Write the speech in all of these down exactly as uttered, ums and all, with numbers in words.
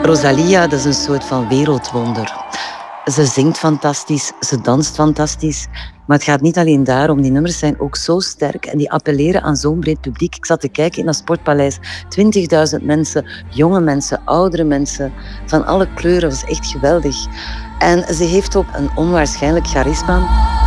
Rosalía, dat is een soort van wereldwonder. Ze zingt fantastisch, ze danst fantastisch. Maar het gaat niet alleen daarom. Die nummers zijn ook zo sterk en die appelleren aan zo'n breed publiek. Ik zat te kijken in dat Sportpaleis. twintigduizend mensen, jonge mensen, oudere mensen, van alle kleuren. Dat is echt geweldig. En ze heeft ook een onwaarschijnlijk charisma.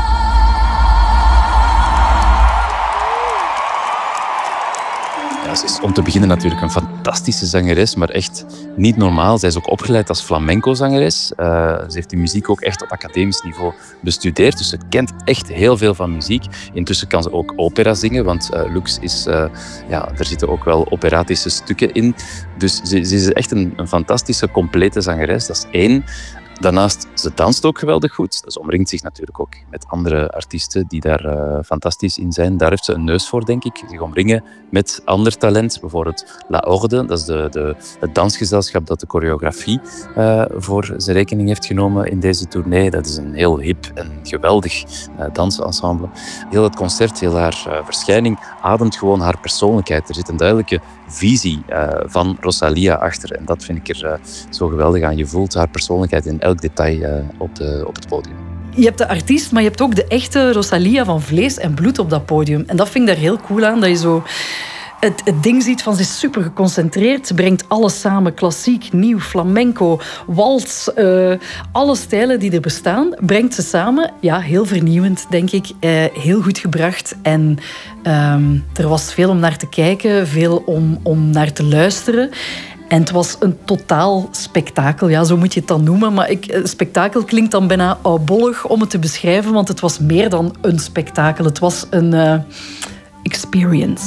Ja, ze is om te beginnen natuurlijk een fantastische zangeres, maar echt niet normaal. Zij is ook opgeleid als flamenco-zangeres. Uh, ze heeft die muziek ook echt op academisch niveau bestudeerd, dus ze kent echt heel veel van muziek. Intussen kan ze ook opera zingen, want uh, Lux is... Uh, ja, er zitten ook wel operatische stukken in. Dus ze, ze is echt een, een fantastische, complete zangeres. Dat is één. Daarnaast, ze danst ook geweldig goed. Ze omringt zich natuurlijk ook met andere artiesten die daar uh, fantastisch in zijn. Daar heeft ze een neus voor, denk ik. Zich omringen met ander talent. Bijvoorbeeld La Orde, dat is de, de, het dansgezelschap dat de choreografie uh, voor zijn rekening heeft genomen in deze tournee. Dat is een heel hip en geweldig uh, dansensemble. Heel het concert, heel haar uh, verschijning ademt gewoon haar persoonlijkheid. Er zit een duidelijke visie uh, van Rosalía achter. En dat vind ik er uh, zo geweldig aan. Je voelt haar persoonlijkheid in elk detail uh, op, de, op het podium. Je hebt de artiest, maar je hebt ook de echte Rosalía van vlees en bloed op dat podium. En dat vind ik daar heel cool aan, dat je zo het, het ding ziet van ze is super geconcentreerd. Ze brengt alles samen, klassiek, nieuw, flamenco, wals, uh, alle stijlen die er bestaan, brengt ze samen. Ja, heel vernieuwend, denk ik. Uh, heel goed gebracht. En um, er was veel om naar te kijken, veel om, om naar te luisteren. En het was een totaal spektakel. Ja, zo moet je het dan noemen. Maar ik, spektakel klinkt dan bijna oudbollig om het te beschrijven, want het was meer dan een spektakel. Het was een uh, experience.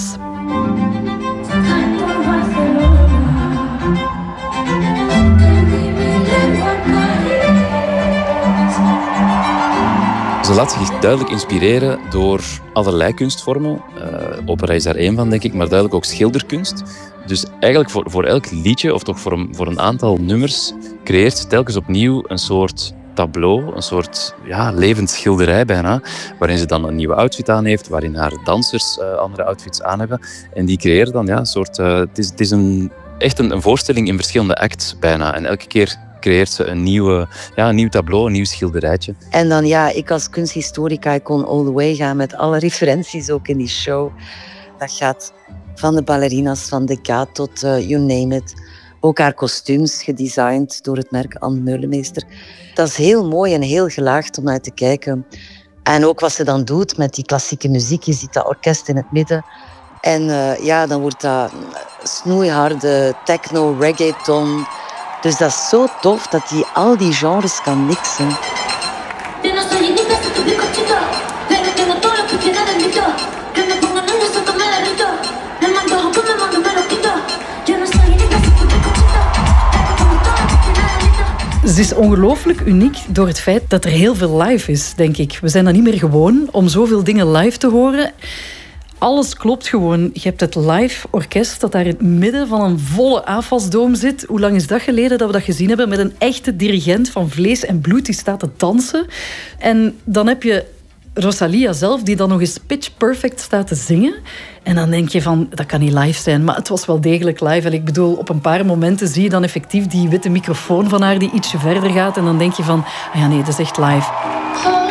Ze laat zich duidelijk inspireren door allerlei kunstvormen. Uh, opera is daar één van, denk ik, maar duidelijk ook schilderkunst. Dus eigenlijk voor, voor elk liedje, of toch voor een, voor een aantal nummers, creëert ze telkens opnieuw een soort tableau, een soort ja, levend schilderij bijna, waarin ze dan een nieuwe outfit aan heeft, waarin haar dansers uh, andere outfits aan hebben. En die creëren dan ja, een soort... Uh, het is, het is een, echt een, een voorstelling in verschillende acts bijna. En elke keer creëert ze een, nieuwe, ja, een nieuw tableau, een nieuw schilderijtje. En dan ja, ik als kunsthistorica, ik kon all the way gaan met alle referenties ook in die show. Dat gaat van de ballerinas van Degas tot uh, you name it. Ook haar kostuums gedesigned door het merk Anne Meulemeester. Dat is heel mooi en heel gelaagd om naar te kijken. En ook wat ze dan doet met die klassieke muziek. Je ziet dat orkest in het midden. En uh, ja, dan wordt dat snoeiharde techno, reggaeton. Dus dat is zo tof dat hij al die genres kan mixen. Ze is ongelooflijk uniek door het feit dat er heel veel live is, denk ik. We zijn dan niet meer gewoon om zoveel dingen live te horen. Alles klopt gewoon. Je hebt het live orkest dat daar in het midden van een volle afwasdoom zit. Hoe lang is dat geleden dat we dat gezien hebben? Met een echte dirigent van vlees en bloed die staat te dansen. En dan heb je Rosalía zelf, die dan nog eens pitch perfect staat te zingen. En dan denk je van, dat kan niet live zijn. Maar het was wel degelijk live. En ik bedoel, op een paar momenten zie je dan effectief die witte microfoon van haar die ietsje verder gaat. En dan denk je van, ah ja nee, dat is echt live.